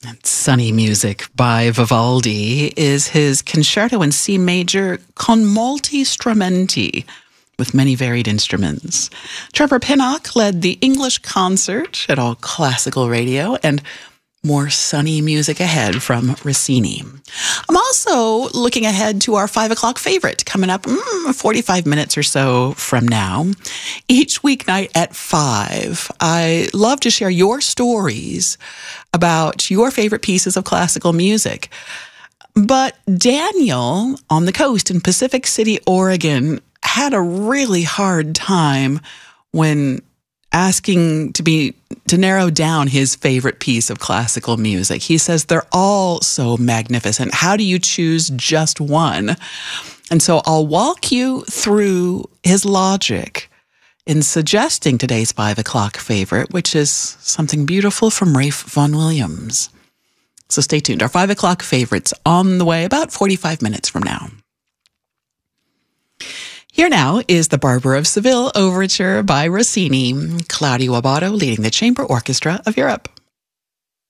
Sunny Music by Vivaldi is his concerto in C major con molti strumenti, with many varied instruments. Trevor Pinnock led the English concert at All Classical Radio, and more sunny music ahead from Rossini. I'm also looking ahead to our 5 o'clock favorite coming up 45 minutes or so from now. Each weeknight at 5, I love to share your stories about your favorite pieces of classical music. But Daniel on the coast in Pacific City, Oregon, had a really hard time when asking to narrow down his favorite piece of classical music. He says they're all so magnificent. How do you choose just one? And so I'll walk you through his logic in suggesting today's 5 o'clock favorite, which is something beautiful from Ralph Vaughan Williams. So stay tuned. Our 5 o'clock favorite's on the way about 45 minutes from now. Here now is the Barber of Seville Overture by Rossini, Claudio Abbado leading the Chamber Orchestra of Europe.